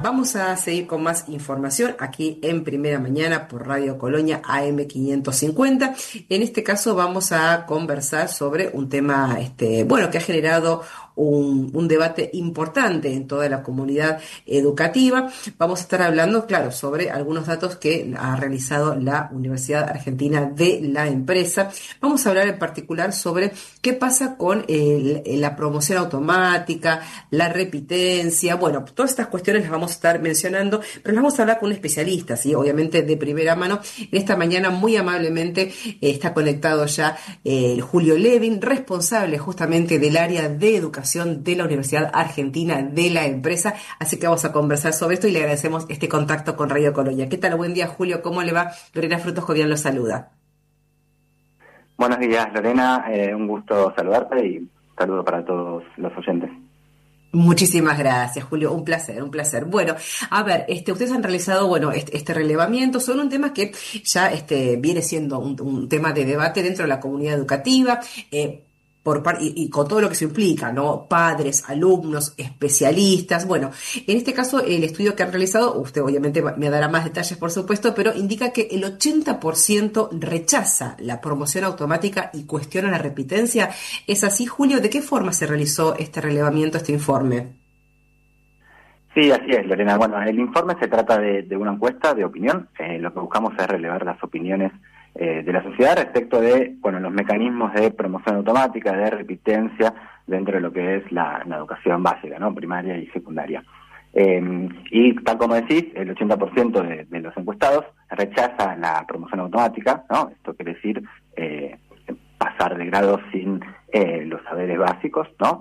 Vamos a seguir con más información aquí en Primera Mañana por Radio Colonia AM 550. En este caso vamos a conversar sobre un tema, bueno, que ha generado un debate importante en toda la comunidad educativa. Vamos a estar hablando, claro, sobre algunos datos que ha realizado la Universidad Argentina de la Empresa. Vamos a hablar en particular sobre qué pasa con la promoción automática, la repitencia. Bueno, todas estas cuestiones las vamos a estar mencionando, pero las vamos a hablar con un especialista, ¿sí? Obviamente de primera mano. En esta mañana, muy amablemente, está conectado ya Julio Levin, responsable justamente del área de educación de la Universidad Argentina de la Empresa. Así que vamos a conversar sobre esto y le agradecemos este contacto con Radio Colonia. ¿Qué tal? Buen día, Julio. ¿Cómo le va? Lorena Frutos Jovian lo saluda. Buenos días, Lorena. Un gusto saludarte y saludo para todos los oyentes. Muchísimas gracias, Julio. Un placer, un placer. Bueno, a ver, ustedes han realizado, bueno, este relevamiento sobre un tema que ya viene siendo un tema de debate dentro de la comunidad educativa. Y con todo lo que se implica, ¿no? Padres, alumnos, especialistas. Bueno, en este caso, el estudio que han realizado, usted obviamente me dará más detalles, por supuesto, pero indica que el 80% rechaza la promoción automática y cuestiona la repitencia. ¿Es así, Julio? ¿De qué forma se realizó este relevamiento, este informe? Sí, así es, Lorena. Bueno, el informe se trata de una encuesta de opinión. Lo que buscamos es relevar las opiniones de la sociedad respecto de, bueno, los mecanismos de promoción automática, de repitencia dentro de lo que es la educación básica, ¿no? Primaria y secundaria. Y tal como decís, el 80% de los encuestados rechaza la promoción automática, ¿no? Esto quiere decir pasar de grado sin los saberes básicos, ¿no?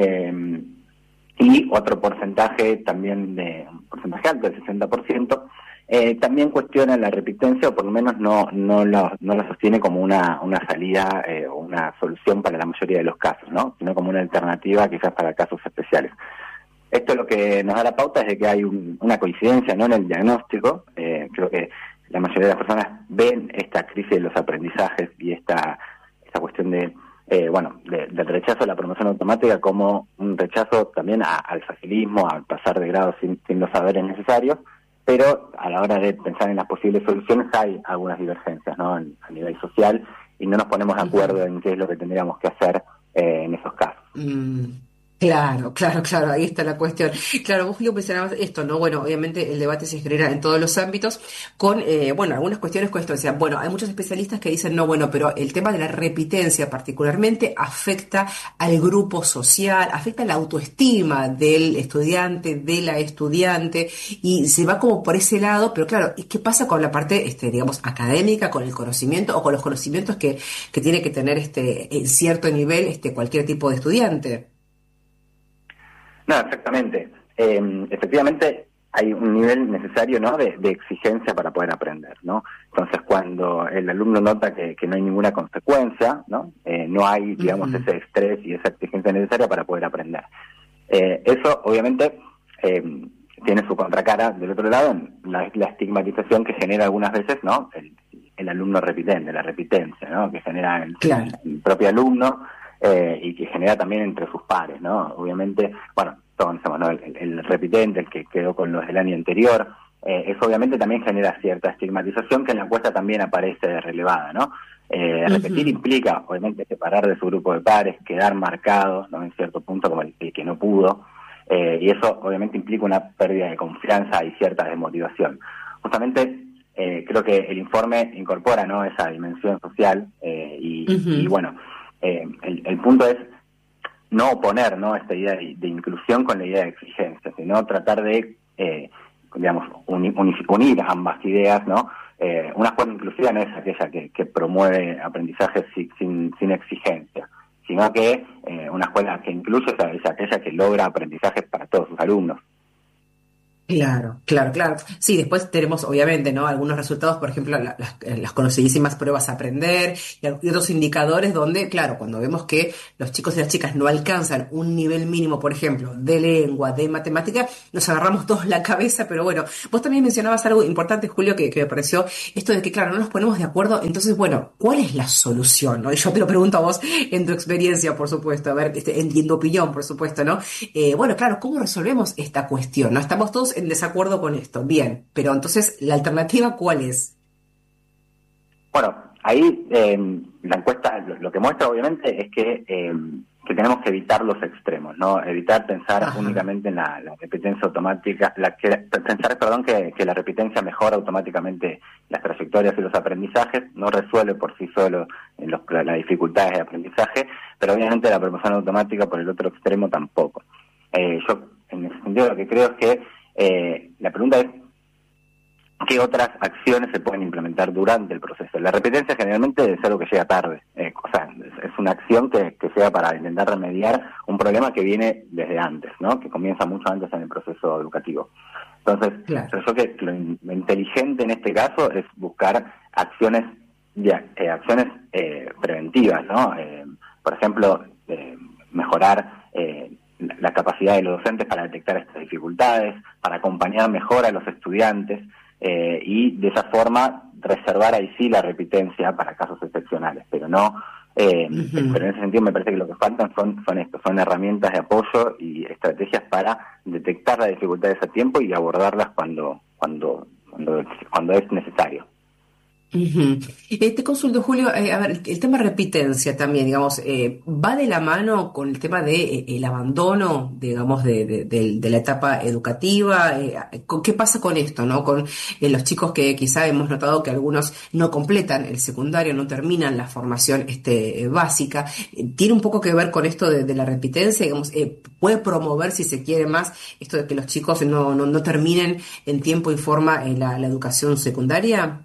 Y otro porcentaje también, un porcentaje alto, el 60%, también cuestiona la repitencia, o por lo menos no la sostiene como una salida o una solución para la mayoría de los casos, ¿no? Sino como una alternativa quizás para casos especiales. Esto lo que nos da la pauta es de que hay una coincidencia, ¿no?, en el diagnóstico. Creo que la mayoría de las personas ven esta crisis de los aprendizajes y esta cuestión del rechazo a la promoción automática como un rechazo también al facilismo, al pasar de grado sin los saberes necesarios. Pero a la hora de pensar en las posibles soluciones hay algunas divergencias, ¿no?, a nivel social, y no nos ponemos de acuerdo en qué es lo que tendríamos que hacer en esos casos. Claro, ahí está la cuestión. Claro, vos, Julio, mencionabas esto, ¿no? Bueno, obviamente el debate se genera en todos los ámbitos con, algunas cuestiones con esto. O sea, bueno, hay muchos especialistas que dicen, no, bueno, pero el tema de la repitencia particularmente afecta al grupo social, afecta la autoestima del estudiante, de la estudiante, y se va como por ese lado, pero claro, ¿y qué pasa con la parte, digamos, académica, con el conocimiento o con los conocimientos que tiene que tener en cierto nivel cualquier tipo de estudiante? No, exactamente. Efectivamente hay un nivel necesario, ¿no?, de exigencia para poder aprender, ¿no? Entonces, cuando el alumno nota que no hay ninguna consecuencia, ¿no?, no hay, digamos, ese estrés y esa exigencia necesaria para poder aprender. Eso, obviamente, tiene su contracara del otro lado, en la estigmatización que genera algunas veces, ¿no?, el alumno repitente, la repitencia, ¿no?, que genera el propio alumno. Y que genera también entre sus pares, ¿no? Obviamente, bueno, todos conocemos, ¿no?, el repitente, el que quedó con los del año anterior, eso obviamente también genera cierta estigmatización que en la encuesta también aparece relevada, ¿no? Repetir implica, obviamente, separar de su grupo de pares, quedar marcado, ¿no?, en cierto punto como el que no pudo, y eso obviamente implica una pérdida de confianza y cierta desmotivación. Justamente, creo que el informe incorpora, ¿no?, esa dimensión social y bueno, el punto es no oponer, ¿no?, esta idea de inclusión con la idea de exigencia, sino tratar de, digamos, unir ambas ideas, ¿no? Una escuela inclusiva no es aquella que promueve aprendizaje sin exigencia, sino que una escuela que incluye es aquella que logra aprendizajes para todos sus alumnos. Claro. Sí, después tenemos, obviamente, ¿no?, algunos resultados, por ejemplo, las conocidísimas pruebas a aprender y otros indicadores donde, claro, cuando vemos que los chicos y las chicas no alcanzan un nivel mínimo, por ejemplo, de lengua, de matemática, nos agarramos todos la cabeza. Pero bueno, vos también mencionabas algo importante, Julio, que me pareció esto de que, claro, no nos ponemos de acuerdo. Entonces, bueno, ¿cuál es la solución, no? Y yo te lo pregunto a vos en tu experiencia, por supuesto, a ver, en tu opinión, por supuesto, ¿no? Bueno, claro, ¿cómo resolvemos esta cuestión, no? Estamos todos estamos en desacuerdo con esto. Bien, pero entonces, ¿la alternativa cuál es? Bueno, ahí la encuesta lo que muestra obviamente es que tenemos que evitar los extremos, ¿no? Evitar pensar Ajá. únicamente en la repitencia automática, pensar, perdón, que la repitencia mejora automáticamente las trayectorias y los aprendizajes, no resuelve por sí solo las dificultades de aprendizaje, pero obviamente la promoción automática por el otro extremo tampoco. Yo, en ese sentido, lo que creo es que la pregunta es ¿qué otras acciones se pueden implementar durante el proceso? La repitencia generalmente es algo que llega tarde, o sea, es una acción que llega para intentar remediar un problema que viene desde antes, ¿no? Que comienza mucho antes en el proceso educativo. Entonces, Claro. yo creo que lo inteligente en este caso es buscar acciones preventivas, ¿no? Por ejemplo, mejorar la capacidad de los docentes para detectar estas dificultades, para acompañar mejor a los estudiantes, y de esa forma reservar ahí sí la repitencia para casos excepcionales, pero no pero en ese sentido me parece que lo que faltan son herramientas de apoyo y estrategias para detectar las dificultades a tiempo y abordarlas cuando es necesario. Ujú. Te consulto, Julio, a ver, el tema repitencia también, digamos, va de la mano con el tema de el abandono, digamos, de la etapa educativa. ¿Qué pasa con esto, no? Con los chicos que quizá hemos notado que algunos no completan el secundario, no terminan la formación básica. ¿Tiene un poco que ver con esto de la repitencia? Digamos, ¿puede promover, si se quiere más, esto de que los chicos no terminen en tiempo y forma la educación secundaria?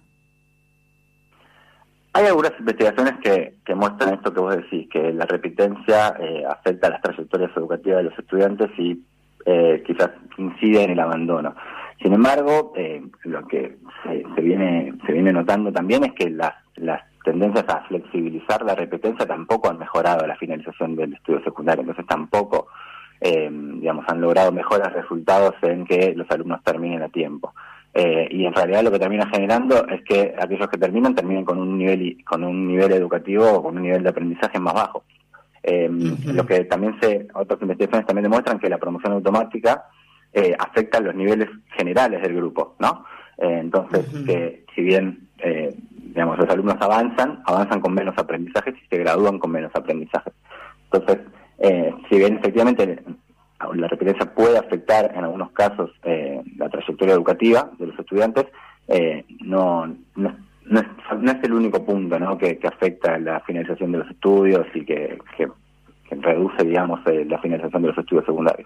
Hay algunas investigaciones que muestran esto que vos decís, que la repitencia afecta a las trayectorias educativas de los estudiantes y quizás incide en el abandono. Sin embargo, lo que se viene notando también es que las tendencias a flexibilizar la repitencia tampoco han mejorado la finalización del estudio secundario, entonces tampoco han logrado mejores resultados en que los alumnos terminen a tiempo. Y en realidad lo que termina generando es que aquellos que terminen con un nivel educativo o con un nivel de aprendizaje más bajo. Lo que también otras investigaciones también demuestran que la promoción automática afecta a los niveles generales del grupo, ¿no? Entonces, que si bien los alumnos avanzan con menos aprendizajes y se gradúan con menos aprendizajes. Entonces, si bien efectivamente la repitencia puede afectar en algunos casos la trayectoria educativa de los estudiantes, no es el único punto, ¿no? que afecta la finalización de los estudios y que reduce, digamos, la finalización de los estudios secundarios.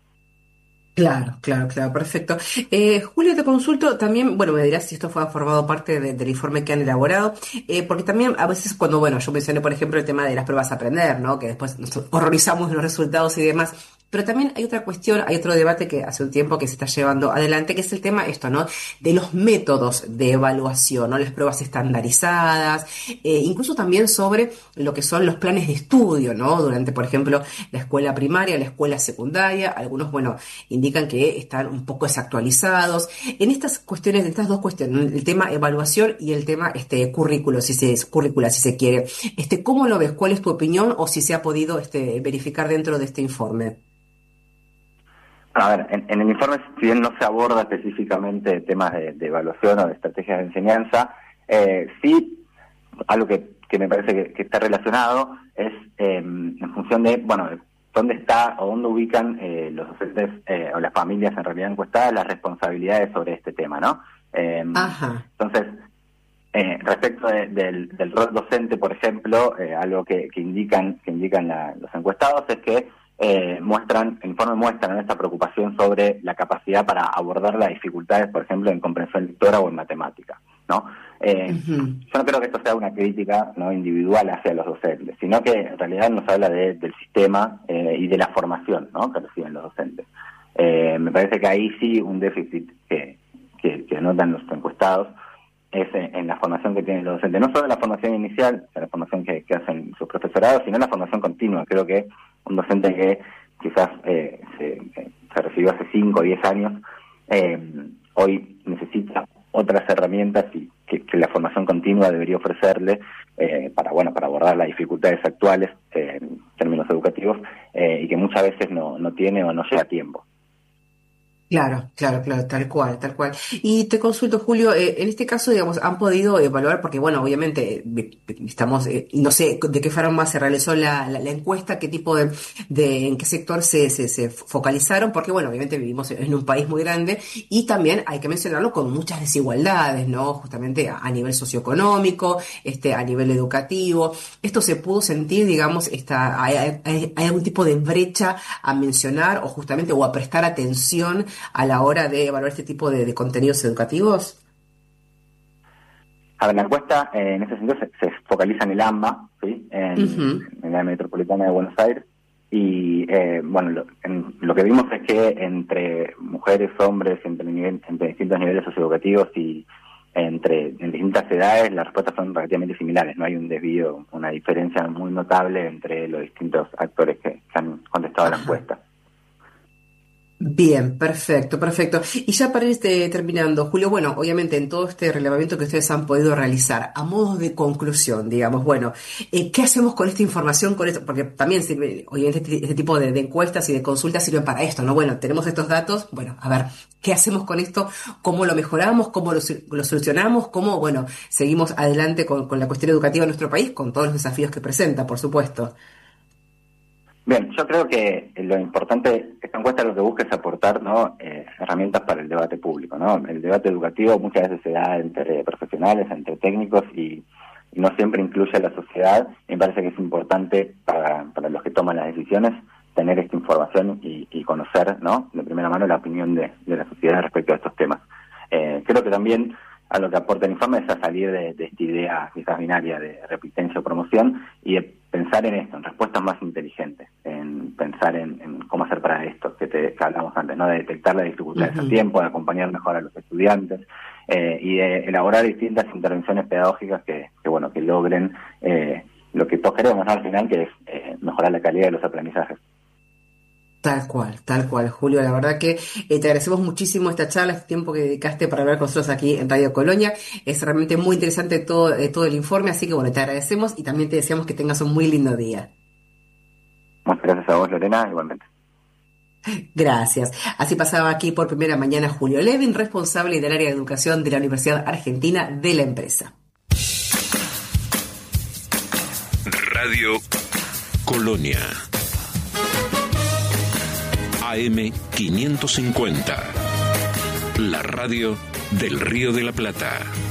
Claro, perfecto. Julio, te consulto también, bueno, me dirás si esto fue formado parte del informe que han elaborado, porque también a veces cuando, bueno, yo mencioné, por ejemplo, el tema de las pruebas a aprender, ¿no? Que después nos horrorizamos de los resultados y demás, pero también hay otra cuestión, hay otro debate que hace un tiempo que se está llevando adelante, que es el tema esto, ¿no? De los métodos de evaluación, ¿no? Las pruebas estandarizadas, incluso también sobre lo que son los planes de estudio, ¿no? Durante, por ejemplo, la escuela primaria, la escuela secundaria, algunos, bueno, indican que están un poco desactualizados. En estas cuestiones, en estas dos cuestiones, el tema evaluación y el tema currícula, si se quiere. ¿Cómo lo ves? ¿Cuál es tu opinión? O si se ha podido verificar dentro de este informe. A ver, en el informe, si bien no se aborda específicamente temas de evaluación o de estrategias de enseñanza, sí, algo que me parece que está relacionado es en función de, bueno, dónde está o dónde ubican los docentes o las familias en realidad encuestadas las responsabilidades sobre este tema, ¿no? Ajá. Entonces, respecto del rol docente, por ejemplo, algo que indican los encuestados es que el informe muestran esta preocupación sobre la capacidad para abordar las dificultades, por ejemplo, en comprensión lectora o en matemática, ¿no? Yo no creo que esto sea una crítica, ¿no?, individual hacia los docentes, sino que en realidad nos habla del sistema y de la formación, ¿no?, que reciben los docentes. Me parece que ahí sí un déficit que notan los encuestados es en la formación que tienen los docentes, no solo la formación inicial, la formación que hacen sus profesorados, sino la formación continua. Creo que un docente que quizás se recibió hace 5 o 10 años, hoy necesita otras herramientas y que la formación continua debería ofrecerle para abordar las dificultades actuales en términos educativos y que muchas veces no tiene o no llega a tiempo. Claro, claro, claro, tal cual, tal cual. Y te consulto, Julio, en este caso, digamos, han podido evaluar, porque bueno, obviamente estamos, no sé de qué forma se realizó la encuesta, qué tipo en qué sector se focalizaron, porque bueno, obviamente vivimos en un país muy grande y también hay que mencionarlo con muchas desigualdades, ¿no? Justamente a nivel socioeconómico, a nivel educativo. Esto se pudo sentir, digamos, hay algún tipo de brecha a mencionar o justamente o a prestar atención a la hora de evaluar este tipo de contenidos educativos? A ver, la encuesta en ese sentido se focaliza en el AMBA, ¿sí? Ujú. En la metropolitana de Buenos Aires. Y bueno, lo que vimos es que entre mujeres, hombres, entre distintos niveles socioeducativos y en distintas edades, las respuestas son relativamente similares. No hay un desvío, una diferencia muy notable entre los distintos actores que han contestado a la Ajá. encuesta. Bien, perfecto, perfecto. Y ya para ir terminando, Julio, bueno, obviamente en todo este relevamiento que ustedes han podido realizar, a modo de conclusión, digamos, bueno, ¿qué hacemos con esta información, con esto? Porque también sirve, obviamente, este tipo de encuestas y de consultas sirven para esto, ¿no? Bueno, tenemos estos datos, bueno, a ver, ¿qué hacemos con esto? ¿Cómo lo mejoramos? ¿Cómo lo solucionamos? ¿Cómo, bueno, seguimos adelante con la cuestión educativa de nuestro país, con todos los desafíos que presenta, por supuesto? Bien, yo creo que lo importante, esta encuesta lo que busca es aportar, ¿no? Herramientas para el debate público, ¿no? El debate educativo muchas veces se da entre profesionales, entre técnicos y no siempre incluye a la sociedad. Me parece que es importante para los que toman las decisiones tener esta información y conocer, ¿no? De primera mano la opinión de la sociedad respecto a estos temas. Creo que también a lo que aporta el informe es a salir de esta idea quizás binaria de repitencia o promoción y de pensar en esto, en respuestas más inteligentes, en pensar en cómo hacer para esto que hablamos antes, ¿no? De detectar las dificultades a Ujú. tiempo, de acompañar mejor a los estudiantes y de elaborar distintas intervenciones pedagógicas bueno, que logren lo que todos queremos, ¿no? Al final, que es mejorar la calidad de los aprendizajes. Tal cual, Julio. La verdad que te agradecemos muchísimo esta charla, este tiempo que dedicaste para hablar con nosotros aquí en Radio Colonia. Es realmente muy interesante todo el informe, así que bueno, te agradecemos y también te deseamos que tengas un muy lindo día. Muchas gracias a vos, Lorena, igualmente. Gracias. Así pasaba aquí por primera mañana Julio Levin, responsable del área de educación de la Universidad Argentina de la empresa. Radio Colonia. AM 550. La radio del Río de la Plata.